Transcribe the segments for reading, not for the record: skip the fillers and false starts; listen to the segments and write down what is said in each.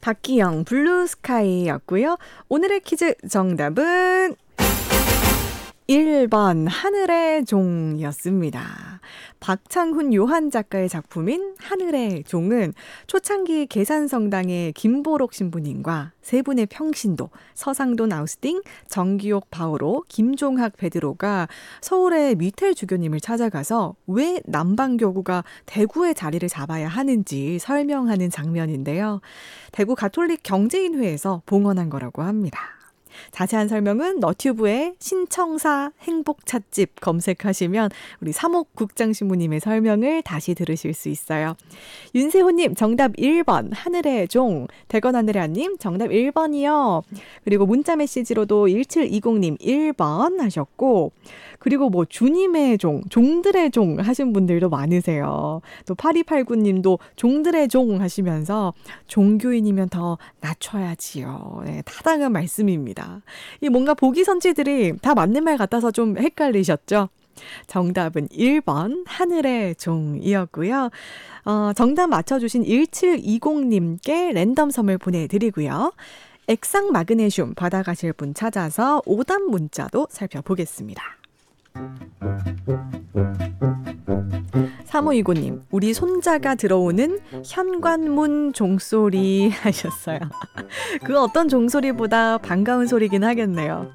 박기영 블루스카이였고요. 오늘의 퀴즈 정답은 1번 하늘의 종이었습니다. 박창훈 요한 작가의 작품인 하늘의 종은 초창기 계산성당의 김보록 신부님과 세 분의 평신도 서상돈 아우스팅, 정기옥 바오로, 김종학 베드로가 서울의 미텔 주교님을 찾아가서 왜 남방교구가 대구의 자리를 잡아야 하는지 설명하는 장면인데요. 대구 가톨릭 경제인회에서 봉헌한 거라고 합니다. 자세한 설명은 너튜브에 신청사 행복찻집 검색하시면 우리 사목 국장신부님의 설명을 다시 들으실 수 있어요. 윤세호님 정답 1번 하늘의 종, 대건 하늘의님 정답 1번이요. 그리고 문자 메시지로도 1720님 1번 하셨고, 그리고 뭐 주님의 종, 종들의 종 하신 분들도 많으세요. 또 8289님도 종들의 종 하시면서 종교인이면 더 낮춰야지요. 네, 타당한 말씀입니다. 이 뭔가 보기 선지들이 다 맞는 말 같아서 좀 헷갈리셨죠? 정답은 1번 하늘의 종이었고요. 정답 맞춰주신 1720님께 랜덤 선물 보내드리고요. 액상 마그네슘 받아가실 분 찾아서 오답 문자도 살펴보겠습니다. 3529님, 우리 손자가 들어오는 현관문 종소리 하셨어요. 그 어떤 종소리보다 반가운 소리긴 하겠네요.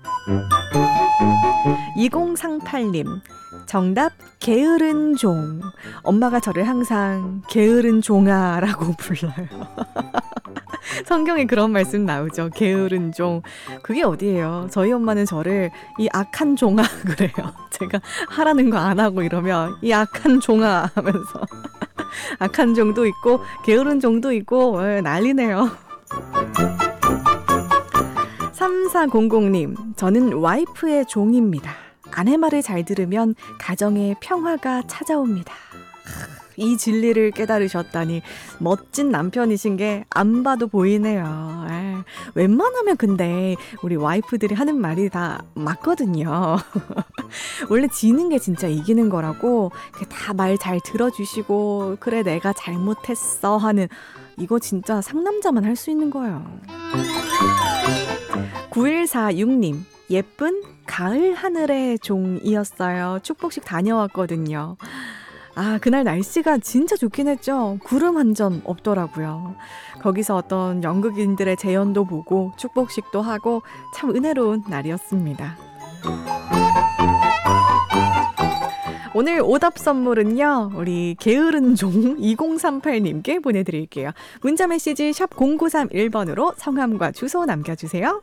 2038님, 정답 게으른 종. 엄마가 저를 항상 게으른 종아라고 불러요. 성경에 그런 말씀 나오죠. 게으른 종. 그게 어디예요? 저희 엄마는 저를 이 악한 종아 그래요. 제가 하라는 거 안 하고 이러면 이 악한 종아 하면서 악한 종도 있고 게으른 종도 있고 난리네요. 3400님, 저는 와이프의 종입니다. 아내 말을 잘 들으면 가정에 평화가 찾아옵니다. 이 진리를 깨달으셨다니 멋진 남편이신 게 안 봐도 보이네요. 웬만하면 근데 우리 와이프들이 하는 말이 다 맞거든요. 원래 지는 게 진짜 이기는 거라고, 다 말 잘 들어주시고 그래 내가 잘못했어 하는, 이거 진짜 상남자만 할 수 있는 거예요. 9146님, 예쁜 가을 하늘의 종이었어요. 축복식 다녀왔거든요. 그날 날씨가 진짜 좋긴 했죠. 구름 한 점 없더라고요. 거기서 어떤 연극인들의 재연도 보고 축복식도 하고 참 은혜로운 날이었습니다. 오늘 오답 선물은요, 우리 게으른 종 2038님께 보내드릴게요. 문자메시지 샵 0931번으로 성함과 주소 남겨주세요.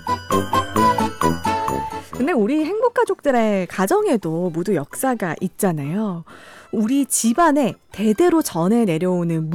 근데 우리 행복가족들의 가정에도 모두 역사가 있잖아요. 우리 집안에 대대로 전해 내려오는